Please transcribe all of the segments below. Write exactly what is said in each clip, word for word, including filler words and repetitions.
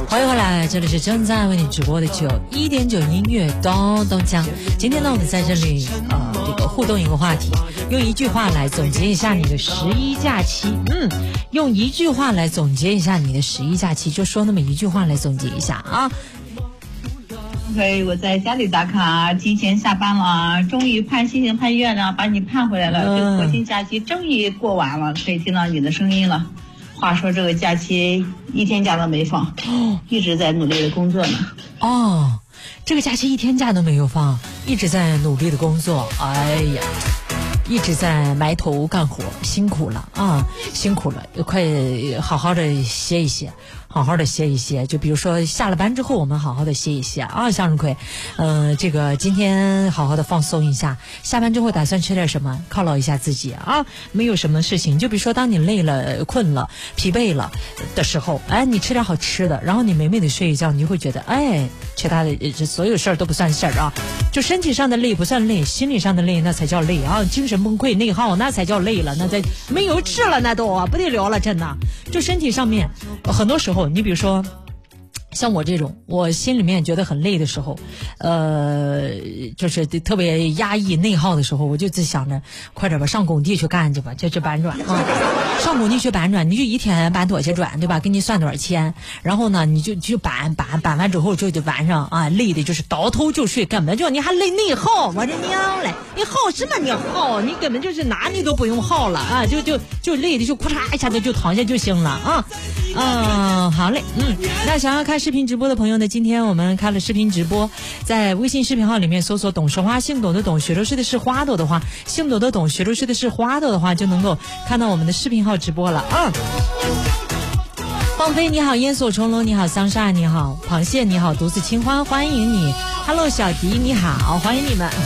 欢迎回来，这里是正在为你直播的九一点九音乐咚咚锵。今天呢，我们在这里呃这个互动一个话题，用一句话来总结一下你的十一假期。嗯，用一句话来总结一下你的十一假期，就说那么一句话来总结一下啊。 OK， 我在家里打卡，提前下班了，终于盼星星盼月亮把你盼回来了。 嗯、 这个国庆假期终于过完了，可以听到你的声音了。话说这个假期一天假都没放，哦、一直在努力的工作呢。 哦，这个假期一天假都没有放，一直在努力的工作。哎呀，一直在埋头干活，辛苦了啊，辛苦了，快好好的歇一歇。好好的歇一歇，就比如说下了班之后我们好好的歇一歇啊，向日葵呃这个今天好好的放松一下，下班之后打算吃点什么犒劳一下自己啊，没有什么事情，就比如说当你累了困了疲惫了的时候，哎你吃点好吃的，然后你美美的睡一觉，你就会觉得哎其他的这所有事儿都不算事儿啊，就身体上的累不算累，心理上的累那才叫累啊，精神崩溃内耗那才叫累了，那才没有吃了那都不得了了，真的就身体上面很多时候你比如说像我这种我心里面觉得很累的时候，呃就是特别压抑内耗的时候，我就只想着快点吧上工地去干去吧，这这搬转啊，上工地去搬转，你就一天搬多少转对吧，给你算多少钱，然后呢你就就搬搬搬完之后就就晚上啊累的就是倒头就睡，根本就你还累内耗，我的娘嘞，你耗什么你耗，你根本就是哪里都不用耗了啊，就就就累的就咔嚓一下子就躺下就行了啊。嗯，好嘞，嗯，那想要看视频直播的朋友呢，今天我们开了视频直播，在微信视频号里面搜索懂事花姓董的董学流水的是花朵的话，姓董的董学流水的是花朵的话，就能够看到我们的视频号直播了啊。放飞你好，烟锁重楼你好，桑葚你好，螃蟹你好，独自清欢欢迎你 ，Hello 小迪你好，欢迎你们。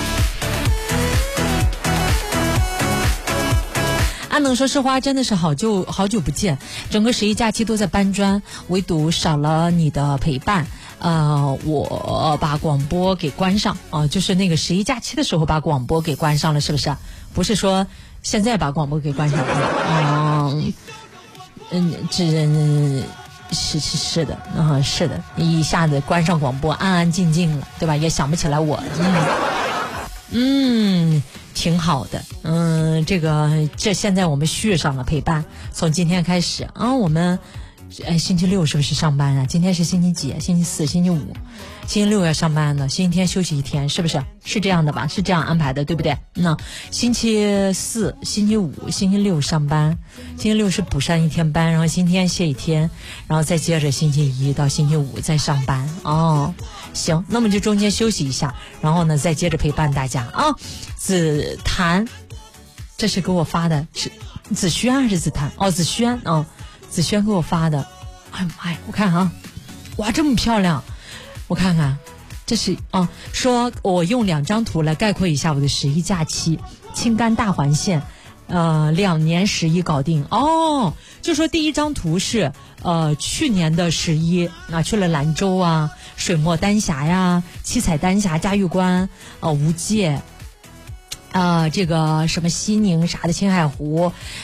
安能说实话，真的是好久好久不见，整个十一假期都在搬砖，唯独少了你的陪伴。呃，我把广播给关上啊、呃，就是那个十一假期的时候把广播给关上了，是不是？不是说现在把广播给关上了。嗯嗯，这是是是的，嗯是的，一下子关上广播，安安静静了，对吧？也想不起来我，嗯嗯。挺好的，嗯，这个这现在我们续上了陪伴，从今天开始啊，我们哎星期六是不是上班啊？今天是星期几？星期四、星期五，星期六要上班呢，星期天休息一天，是不是？是这样的吧？是这样安排的，对不对？那星期四、星期五、星期六上班，星期六是补上一天班，然后星期天歇一天，然后再接着星期一到星期五再上班哦。行，那么就中间休息一下，然后呢再接着陪伴大家啊。子谭，这是给我发的，是子轩还是子谭？哦，子轩啊、哦，子轩给我发的。哎呀妈呀，我看啊，哇，这么漂亮！我看看，这是啊，说我用两张图来概括一下我的十一假期：青甘大环线，呃，两年十一搞定。哦，就说第一张图是呃去年的十一啊，去了兰州啊。水墨丹霞呀，七彩丹霞、嘉峪关、呃无界，呃这个什么西宁啥的青海湖，